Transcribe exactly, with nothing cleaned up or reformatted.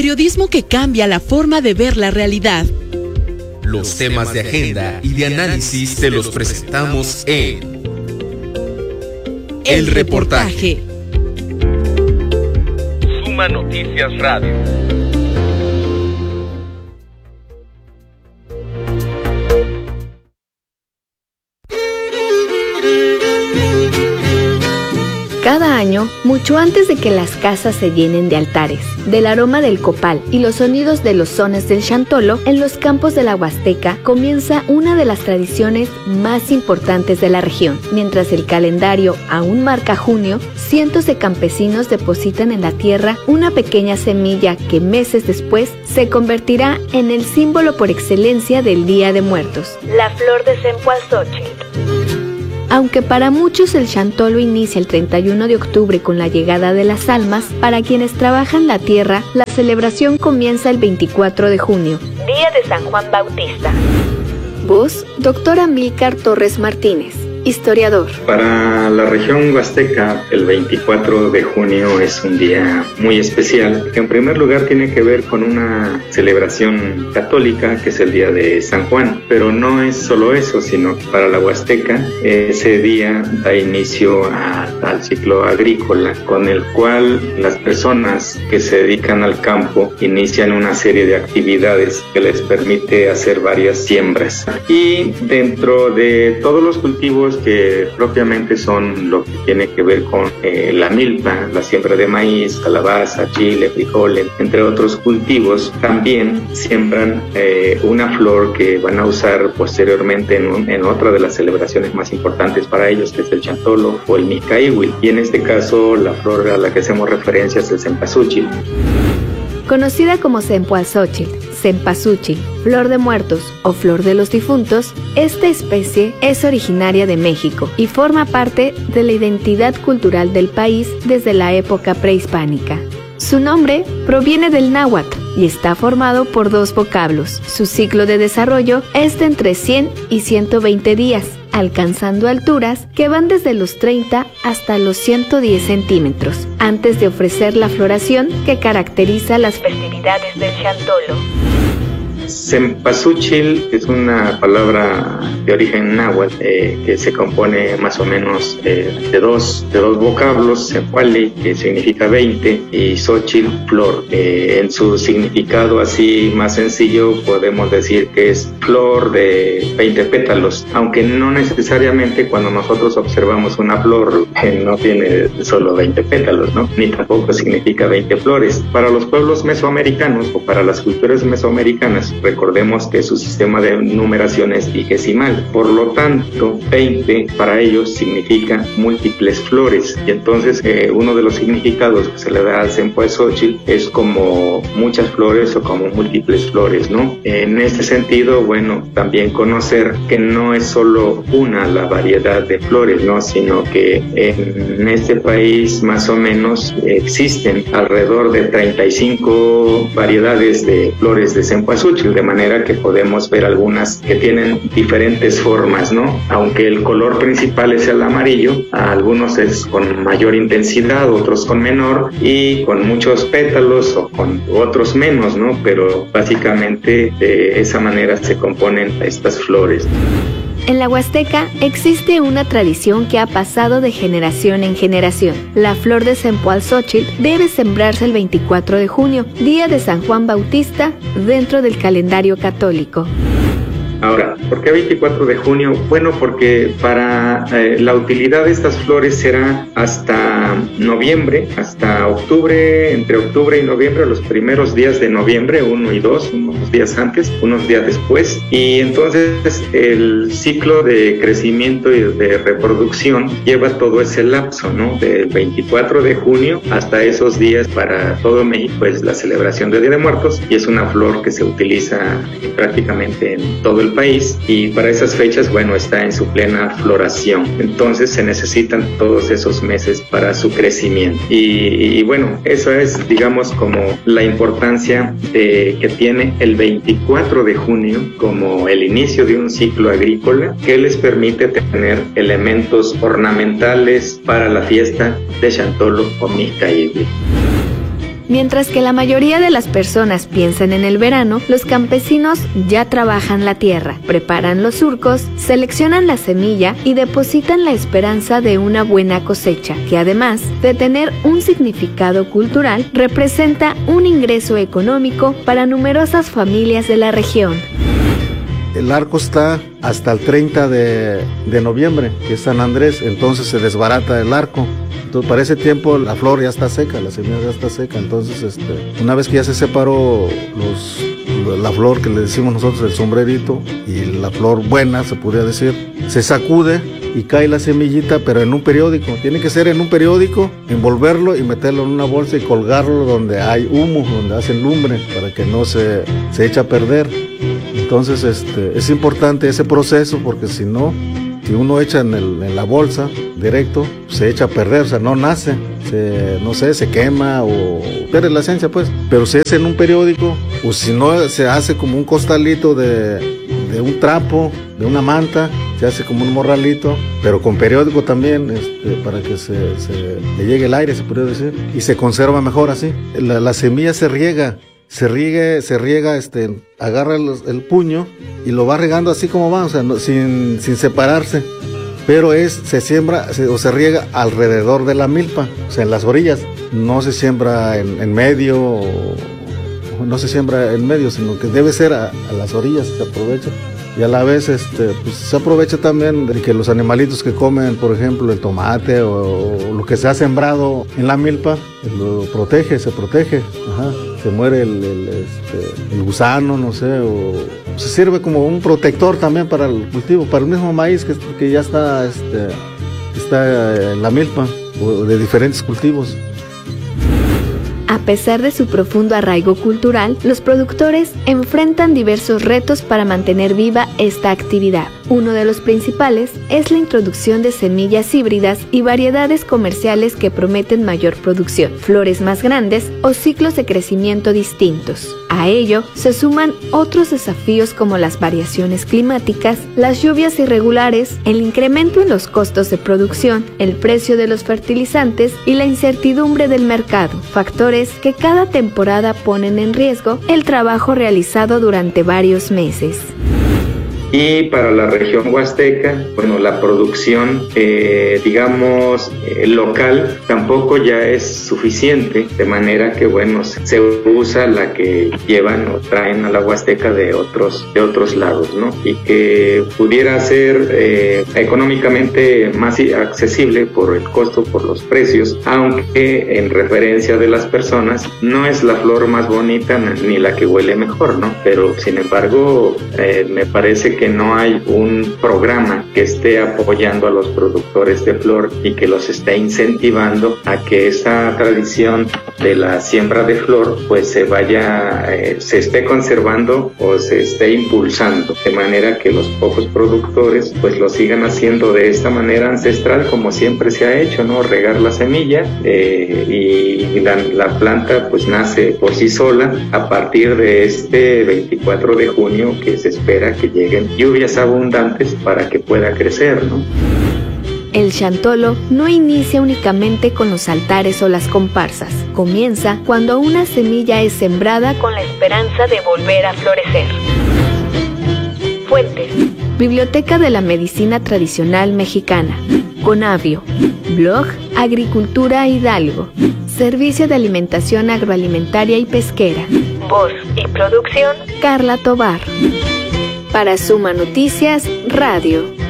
periodismo que cambia la forma de ver la realidad. Los temas de agenda y de análisis te los presentamos en El Reportaje. Suma Noticias Radio. Cada año, mucho antes de que las casas se llenen de altares, del aroma del copal y los sonidos de los sones del chantolo, en los campos de la Huasteca comienza una de las tradiciones más importantes de la región. Mientras el calendario aún marca junio, cientos de campesinos depositan en la tierra una pequeña semilla que meses después se convertirá en el símbolo por excelencia del Día de Muertos, la flor de Cempasúchil. Aunque para muchos el chantolo inicia el treinta y uno de octubre con la llegada de las almas, para quienes trabajan la tierra, la celebración comienza el veinticuatro de junio, Día de San Juan Bautista. Voz, doctor Amílcar Torres Martínez, historiador. Para la región huasteca, el veinticuatro de junio es un día muy especial, que en primer lugar tiene que ver con una celebración católica, que es el día de San Juan, pero no es solo eso, sino que para la huasteca ese día da inicio a, al ciclo agrícola, con el cual las personas que se dedican al campo inician una serie de actividades que les permite hacer varias siembras. Y dentro de todos los cultivos que propiamente son lo que tiene que ver con eh, la milpa, la siembra de maíz, calabaza, chile, frijoles, entre otros cultivos, también siembran eh, una flor que van a usar posteriormente en, un, en otra de las celebraciones más importantes para ellos, que es el chantolo o el micaíhuil, y en este caso la flor a la que hacemos referencia es el cempasúchil. Conocida como Cempasúchil, cempasúchil, flor de muertos o flor de los difuntos, esta especie es originaria de México y forma parte de la identidad cultural del país desde la época prehispánica. Su nombre proviene del náhuatl y está formado por dos vocablos. Su ciclo de desarrollo es de entre cien y ciento veinte días, alcanzando alturas que van desde los treinta hasta los ciento diez centímetros, antes de ofrecer la floración que caracteriza las festividades del chantolo. Cempasúchil es una palabra de origen náhuatl eh, que se compone más o menos eh, de dos de dos vocablos, Cempali, que significa veinte, y Xochitl, flor. Eh, en su significado así más sencillo podemos decir que es flor de veinte pétalos, aunque no necesariamente cuando nosotros observamos una flor eh, no tiene solo veinte pétalos, ¿no? Ni tampoco significa veinte flores. Para los pueblos mesoamericanos o para las culturas mesoamericanas, recordemos que su sistema de numeración es vigesimal, por lo tanto veinte para ellos significa múltiples flores, y entonces eh, uno de los significados que se le da al cempasúchil es como muchas flores o como múltiples flores, ¿no? En este sentido, bueno, también conocer que no es solo una la variedad de flores, ¿no? Sino que en este país más o menos existen alrededor de treinta y cinco variedades de flores de cempasúchil, de manera que podemos ver algunas que tienen diferentes formas, ¿no? Aunque el color principal es el amarillo, algunos es con mayor intensidad, otros con menor, y con muchos pétalos o con otros menos, ¿no? Pero básicamente de esa manera se componen estas flores. En la Huasteca existe una tradición que ha pasado de generación en generación. La flor de Cempasúchil debe sembrarse el veinticuatro de junio, día de San Juan Bautista, dentro del calendario católico. Ahora, ¿por qué veinticuatro de junio? Bueno, porque para eh, la utilidad de estas flores será hasta noviembre, hasta octubre, entre octubre y noviembre, los primeros días de noviembre, uno y dos, unos días antes, unos días después, y entonces el ciclo de crecimiento y de reproducción lleva todo ese lapso, ¿no? Del veinticuatro de junio hasta esos días. Para todo México es la celebración del Día de Muertos, y es una flor que se utiliza prácticamente en todo el país, y para esas fechas, bueno, está en su plena floración. Entonces se necesitan todos esos meses para su crecimiento. Y, y bueno, eso es, digamos, como la importancia de, que tiene el veinticuatro de junio como el inicio de un ciclo agrícola que les permite tener elementos ornamentales para la fiesta de chantolo o micaíhuil. Mientras que la mayoría de las personas piensan en el verano, los campesinos ya trabajan la tierra, preparan los surcos, seleccionan la semilla y depositan la esperanza de una buena cosecha, que además de tener un significado cultural, representa un ingreso económico para numerosas familias de la región. El arco está hasta el treinta de, de noviembre, que es San Andrés, entonces se desbarata el arco. Entonces, para ese tiempo la flor ya está seca, la semilla ya está seca. Entonces, este, una vez que ya se separó los, la flor que le decimos nosotros el sombrerito y la flor buena, se podría decir, se sacude y cae la semillita, pero en un periódico. Tiene que ser en un periódico, envolverlo y meterlo en una bolsa y colgarlo donde hay humo, donde hacen lumbre, para que no se, se eche a perder. Entonces, este, es importante ese proceso, porque si no, si uno echa en, el, en la bolsa directo, se echa a perder, o sea, no nace, se, no sé, se quema o pierde la esencia, pues. Pero si es en un periódico, o si no, se hace como un costalito de, de un trapo, de una manta, se hace como un morralito, pero con periódico también, este, para que se, se le llegue el aire, se podría decir, y se conserva mejor así. La, la semilla se riega. Se riega, se riega, este, agarra el, el puño y lo va regando así como va, o sea, no, sin, sin separarse. Pero es, se siembra se, o se riega alrededor de la milpa, o sea, en las orillas. No se siembra en, en medio, o, no se siembra en medio, sino que debe ser a, a las orillas, se aprovecha. Y a la vez, este, pues, se aprovecha también de que los animalitos que comen, por ejemplo, el tomate o, o lo que se ha sembrado en la milpa, lo protege, se protege, ajá. Se muere el, el, este, el gusano, no sé, o se sirve como un protector también para el cultivo, para el mismo maíz que, que ya está, este, está en la milpa, o de diferentes cultivos. A pesar de su profundo arraigo cultural, los productores enfrentan diversos retos para mantener viva esta actividad. Uno de los principales es la introducción de semillas híbridas y variedades comerciales que prometen mayor producción, flores más grandes o ciclos de crecimiento distintos. A ello se suman otros desafíos como las variaciones climáticas, las lluvias irregulares, el incremento en los costos de producción, el precio de los fertilizantes y la incertidumbre del mercado, factores que cada temporada ponen en riesgo el trabajo realizado durante varios meses. Y para la región huasteca, bueno, la producción, eh, digamos, eh, local tampoco ya es suficiente, de manera que, bueno, se usa la que llevan o traen a la huasteca de otros, de otros lados, ¿no? Y que pudiera ser eh, económicamente más accesible por el costo, por los precios, aunque en referencia de las personas no es la flor más bonita ni la que huele mejor, ¿no? Pero, sin embargo, eh, me parece que que no hay un programa que esté apoyando a los productores de flor y que los esté incentivando a que esa tradición de la siembra de flor pues se vaya, eh, se esté conservando o se esté impulsando, de manera que los pocos productores pues lo sigan haciendo de esta manera ancestral como siempre se ha hecho, ¿no? Regar la semilla eh, y la, la planta pues nace por sí sola a partir de este veinticuatro de junio, que se espera que lleguen lluvias abundantes para que pueda crecer, ¿no? El chantolo no inicia únicamente con los altares o las comparsas. Comienza cuando una semilla es sembrada con la esperanza de volver a florecer. Fuentes: Biblioteca de la Medicina Tradicional Mexicana, Conavio, Blog Agricultura Hidalgo, Servicio de Alimentación Agroalimentaria y Pesquera. Voz y producción: Carla Tobar. Para Suma Noticias Radio.